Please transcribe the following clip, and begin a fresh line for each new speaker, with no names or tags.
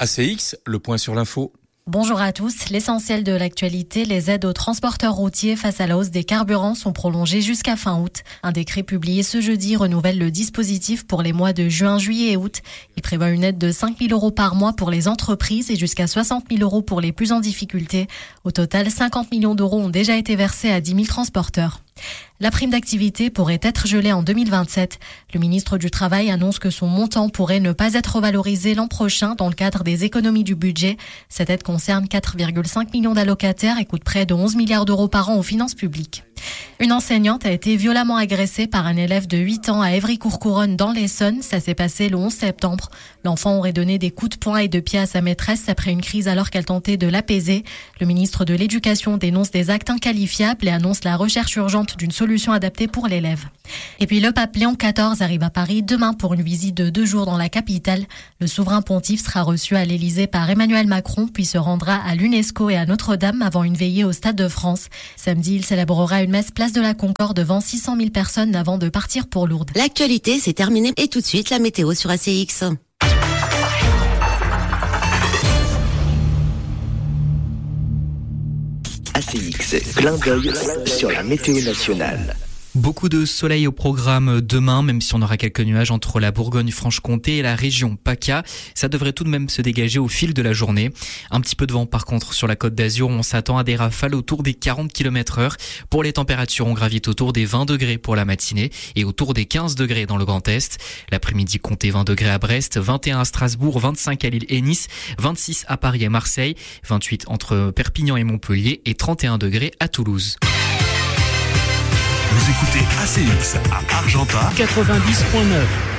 ACX, le point sur l'info.
Bonjour à tous. L'essentiel de l'actualité, les aides aux transporteurs routiers face à la hausse des carburants sont prolongées jusqu'à fin août. Un décret publié ce jeudi renouvelle le dispositif pour les mois de juin, juillet et août. Il prévoit une aide de 5 000 € par mois pour les entreprises et jusqu'à 60 000 € pour les plus en difficulté. Au total, 50 millions d'euros ont déjà été versés à 10 000 transporteurs. La prime d'activité pourrait être gelée en 2027. Le ministre du Travail annonce que son montant pourrait ne pas être valorisé l'an prochain dans le cadre des économies du budget. Cette aide concerne 4,5 millions d'allocataires et coûte près de 11 milliards d'euros par an aux finances publiques. Une enseignante a été violemment agressée par un élève de 8 ans à Évry-Courcouronnes dans l'Essonne. Ça s'est passé le 11 septembre. L'enfant aurait donné des coups de poing et de pied à sa maîtresse après une crise alors qu'elle tentait de l'apaiser. Le ministre de l'Éducation dénonce des actes inqualifiables et annonce la recherche urgente d'une solution adaptée pour l'élève. Et puis le pape Léon XIV arrive à Paris demain pour une visite de 2 jours dans la capitale. Le souverain pontife sera reçu à l'Élysée par Emmanuel Macron puis se rendra à l'UNESCO et à Notre-Dame avant une veillée au Stade de France. Samedi, il célébrera une messe place de la Concorde devant 600 000 personnes avant de partir pour Lourdes.
L'actualité, c'est terminé et tout de suite la météo sur ACX.
ACX, clin d'œil sur la météo nationale.
Beaucoup de soleil au programme demain, même si on aura quelques nuages entre la Bourgogne-Franche-Comté et la région PACA. Ça devrait tout de même se dégager au fil de la journée. Un petit peu de vent par contre sur la Côte d'Azur, on s'attend à des rafales autour des 40 km/h. Pour les températures, on gravite autour des 20 degrés pour la matinée et autour des 15 degrés dans le Grand Est. L'après-midi, comptez 20 degrés à Brest, 21 à Strasbourg, 25 à Lille et Nice, 26 à Paris et Marseille, 28 entre Perpignan et Montpellier et 31 degrés à Toulouse.
Vous écoutez ACX à Argentat
90.9.